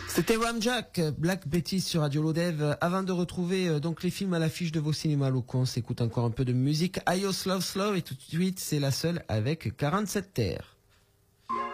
C'était Ramjack, Black Betty sur Radio Lodev. Avant de retrouver donc les films à l'affiche de vos cinémas locaux, on s'écoute encore un peu de musique. Ayos Love Slow et tout de suite c'est la seule avec 47 terres.